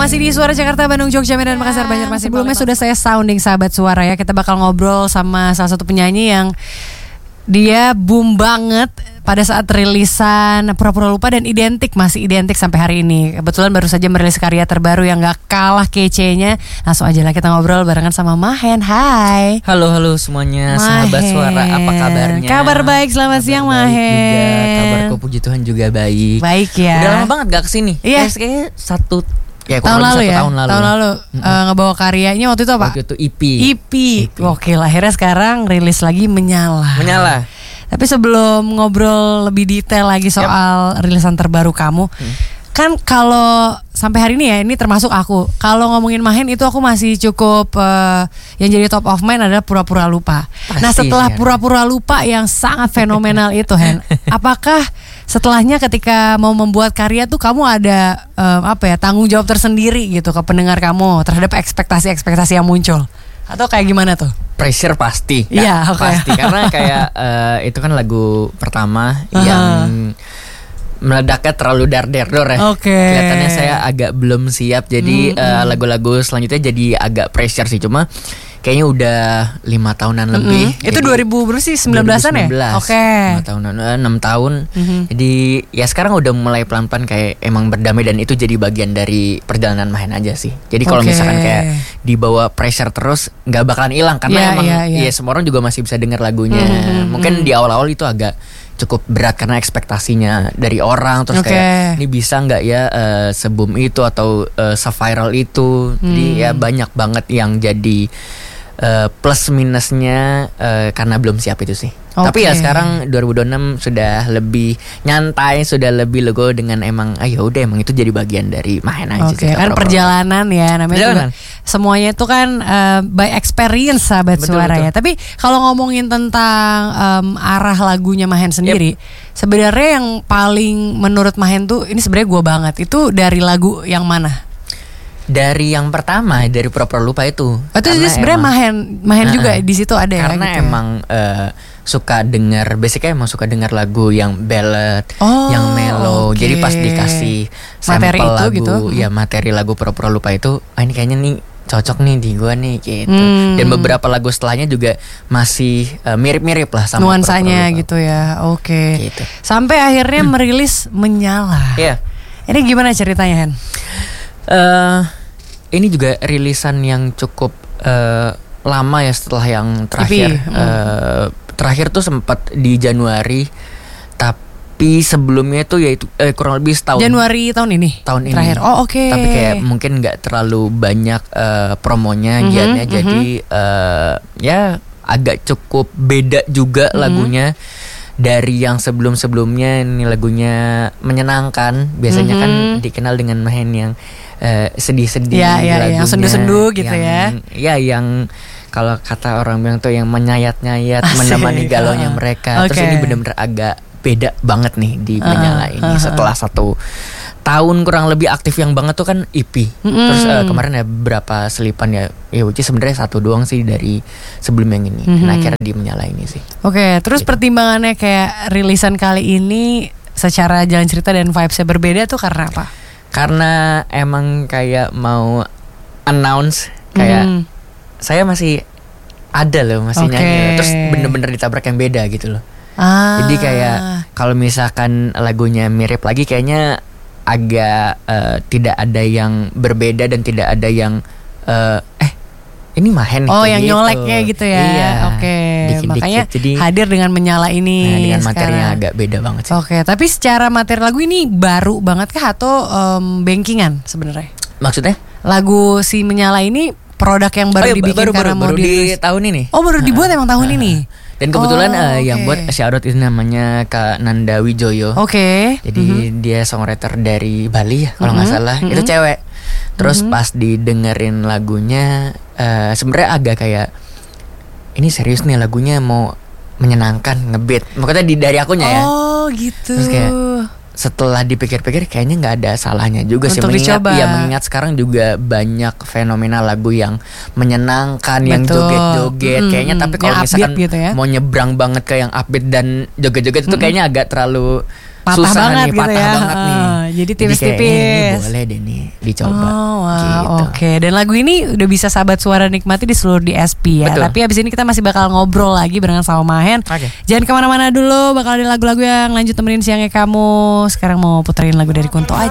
masih di Suara Jakarta, Bandung, Jogja, Medan, Makassar, Banjarmasin. Sebelumnya sudah saya sounding sahabat suara ya. Kita bakal ngobrol sama salah satu penyanyi yang dia boom banget pada saat rilisan Pura-Pura Lupa dan masih identik sampai hari ini. Kebetulan baru saja merilis karya terbaru yang gak kalah kece-nya. Langsung aja lah kita ngobrol barengan sama Mahen. Hai. Halo semuanya, Mahen. sahabat suara, apa kabarnya? Kabar baik, selamat siang baik Mahen. juga, kabarku puji Tuhan juga baik. Baik ya. Udah lama banget gak kesini. Iya. Kayaknya tahun lalu ya. Tahun lalu. Ngebawa karyanya waktu itu apa? Waktu itu EP. Oke, akhirnya sekarang rilis lagi Menyala. Tapi sebelum ngobrol lebih detail lagi soal rilisan terbaru kamu, kan kalau sampai hari ini ya, ini termasuk aku. Kalau ngomongin Mahen itu aku masih cukup yang jadi top of mind adalah Pura-Pura Lupa. Pasti, nah setelah Pura-Pura Lupa yang sangat fenomenal itu, Hen, apakah setelahnya ketika mau membuat karya tuh kamu ada tanggung jawab tersendiri gitu ke pendengar kamu terhadap ekspektasi yang muncul? Atau kayak gimana tuh? Pressure pasti. Iya, pasti. Karena kayak itu kan lagu pertama yang meledaknya terlalu dar-der-dor ya. Kelihatannya saya agak belum siap. Jadi lagu-lagu selanjutnya jadi agak pressure sih. Cuma kayaknya udah 5 tahunan lebih. Itu 2000 berapa sih? 19-an ya? 5 tahunan, 6 tahun. Jadi ya sekarang udah mulai pelan-pelan kayak emang berdamai. Dan itu jadi bagian dari perjalanan Mahen aja sih. Jadi kalau misalkan kayak dibawa pressure terus gak bakalan hilang. Karena ya semua orang juga masih bisa denger lagunya. Mungkin di awal-awal itu agak cukup berat karena ekspektasinya dari orang. Terus kayak ini bisa gak ya se-boom itu atau se-viral itu. Jadi ya banyak banget yang jadi plus minusnya karena belum siap itu sih. Tapi ya sekarang 2026 sudah lebih nyantai, sudah lebih logo dengan emang udah emang itu jadi bagian dari Mahen aja sih. Kan perjalanan ya namanya juga. Semuanya itu kan by experience sahabat suara ya. Tapi kalau ngomongin tentang arah lagunya Mahen sendiri, sebenarnya yang paling menurut Mahen tuh ini sebenarnya gue banget itu dari lagu yang mana? Dari yang pertama, dari Pura-Pura Lupa itu. Itu sebenarnya Mahen juga di situ ada ya. Karena gitu. Emang suka dengar, basicnya emang suka dengar lagu yang ballad, yang mellow. Jadi pas dikasih sampel lagu, gitu. Ya materi lagu Pura-Pura Lupa itu, ini kayaknya nih cocok nih di gua nih gitu. Dan beberapa lagu setelahnya juga masih mirip-mirip lah sama nuansanya gitu ya. Gitu. Sampai akhirnya merilis Menyala. Iya. Ini gimana ceritanya, Hen? Ini juga rilisan yang cukup lama ya setelah yang terakhir. Terakhir tuh sempat di Januari, tapi sebelumnya tuh yaitu kurang lebih setahun. Januari tahun ini. Terakhir. Tapi kayak mungkin nggak terlalu banyak promonya, giatnya. Jadi ya agak cukup beda juga lagunya dari yang sebelumnya. Ini lagunya menyenangkan. Biasanya kan dikenal dengan Mahen yang sedih-sedih, lagunya, yang sendu-sendu gitu yang, ya. Yang kalau kata orang bilang tuh yang menyayat-nyayat, menemani galaunya mereka. Terus ini benar-benar agak beda banget nih di Menyala ini. Setelah 1 tahun kurang lebih aktif yang banget tuh kan EP. Terus kemarin ya berapa selipan ya which is sebenarnya 1 doang sih dari sebelum yang ini. Nah akhirnya di Menyala ini sih. Terus pertimbangannya kayak rilisan kali ini secara jalan cerita dan vibes-nya berbeda tuh karena apa? Karena emang kayak mau announce kayak saya masih ada loh, masih nyanyi. Terus bener-bener ditabrak yang beda gitu loh. Jadi kayak kalau misalkan lagunya mirip lagi kayaknya agak tidak ada yang berbeda dan tidak ada yang ini Mahen yang gitu. Nyoleknya gitu ya. Iya. Makanya jadi hadir dengan Menyala ini. Dengan materinya agak beda banget sih. Tapi secara materi lagu ini baru banget kah atau bankingan sebenarnya? Maksudnya? Lagu si Menyala ini produk yang baru dibikin karena mau di tahun ini. Baru dibuat emang tahun ini. Dan kebetulan yang buat shout out itu namanya Kak Nanda Wijoyo. Jadi dia songwriter dari Bali ya kalau nggak salah. Itu cewek. Terus pas didengerin lagunya sebenarnya agak kayak ini serius nih lagunya mau menyenangkan, ngebeat. Makanya dari akunya ya. Gitu. Terus kayak setelah dipikir-pikir kayaknya nggak ada salahnya juga sih mengingat sekarang juga banyak fenomena lagu yang menyenangkan, yang joget-joget kayaknya. Tapi kalau misalkan gitu ya, mau nyebrang banget ke yang upbeat dan joget-joget itu kayaknya agak terlalu patah susah banget nih, gitu patah ya. banget nih. Jadi tipis-tipis. Ini boleh deh nih dicoba. Oh, wow, gitu. Oke. Dan lagu ini udah bisa sahabat suara nikmati di seluruh DSP ya. Betul. Tapi abis ini kita masih bakal ngobrol lagi barengan sama Mahen. Oke. Jangan kemana-mana dulu, bakal ada lagu-lagu yang lanjut temenin siangnya kamu. Sekarang mau puterin lagu dari Kunto aja.